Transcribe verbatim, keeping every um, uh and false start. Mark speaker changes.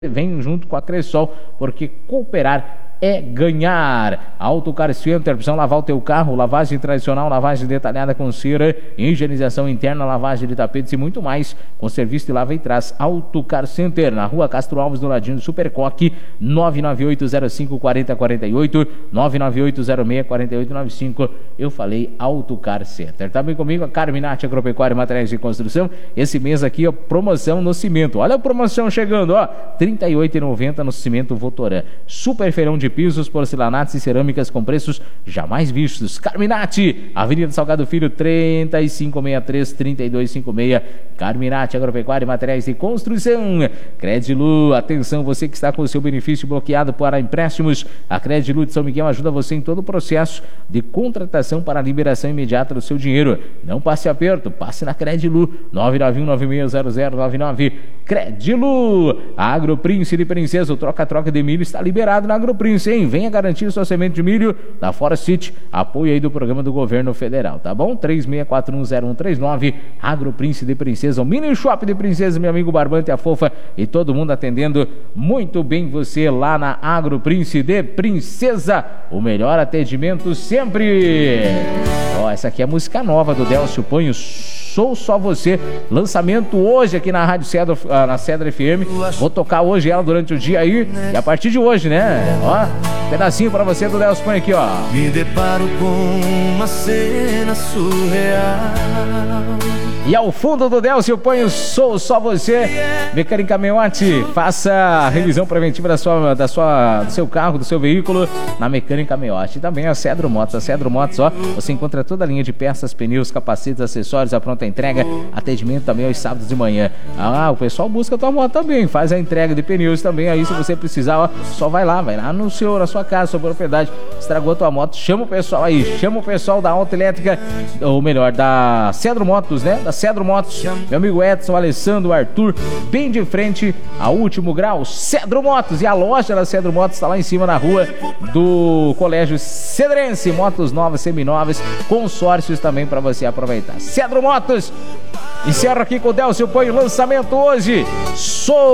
Speaker 1: Vem junto com a Cressol, porque cooperar é ganhar. Autocar Center, precisam lavar o teu carro, lavagem tradicional, lavagem detalhada com cera, higienização interna, lavagem de tapetes e muito mais, com serviço de lava e trás. Autocar Center, na rua Castro Alves, do ladinho do Supercoque, nove nove oito zero cinco quatro zero quatro oito, nove nove oito zero seis quatro oito nove cinco. Eu falei Autocar Center. Tá bem comigo a Carminati Agropecuária e Materiais de Construção. Esse mês aqui, ó, promoção no cimento. Olha a promoção chegando, ó, trinta e oito reais e noventa centavos no cimento Votoran. Super feirão de pisos, porcelanatos e cerâmicas com preços jamais vistos. Carminati, Avenida Salgado Filho, trinta e cinco sessenta e três, trinta e dois cinquenta e seis. Carminati Agropecuária e Materiais de Construção. Credilu, atenção, você que está com o seu benefício bloqueado para empréstimos. A Credilu de São Miguel ajuda você em todo o processo de contratação para a liberação imediata do seu dinheiro. Não passe aperto, passe na Credilu. nove nove um nove seis zero zero nove nove. Credilu, Agroprince de Princesa, o troca-troca de milho está liberado na Agroprince, hein? Venha garantir sua semente de milho da Forest City, apoio aí do programa do governo federal, tá bom? três seis quatro um zero um três nove, Agroprince de Princesa, o mini shop de Princesa, meu amigo Barbante, a Fofa e todo mundo atendendo muito bem você lá na Agroprince de Princesa, o melhor atendimento sempre. Ó, essa aqui é a música nova do Delcio Panho, Sou Só Você, lançamento hoje aqui na Rádio Cedro, na Cedro F M. Vou tocar hoje ela durante o dia aí e a partir de hoje, né? Ó, pedacinho pra você do Delcio Panho aqui, ó.
Speaker 2: Me deparo com uma cena surreal.
Speaker 1: E ao fundo do Delcio Panho, Sou Só Você. Mecânica Meiotti, faça a revisão preventiva da sua, da sua, do seu carro, do seu veículo na Mecânica Meiotti. E também a Cedro Motos. A Cedro Motos, ó, você encontra toda a linha de peças, pneus, capacetes, acessórios, a pronta entrega, atendimento também aos sábados de manhã. Ah, o pessoal busca a tua moto também, faz a entrega de pneus também. Aí se você precisar, ó, só vai lá, vai lá no seu, na sua casa, sua propriedade, estragou a tua moto, chama o pessoal aí, chama o pessoal da Auto Elétrica, ou melhor, da Cedro Motos, né? Da Cedro Motos, meu amigo Edson, Alessandro, Arthur, bem de frente ao Último Grau, Cedro Motos. E a loja da Cedro Motos está lá em cima na rua do Colégio Cedrense, motos novas, seminovas, consórcios também para você aproveitar. Cedro Motos, encerro aqui com o Delcio Panho, lançamento hoje, Sou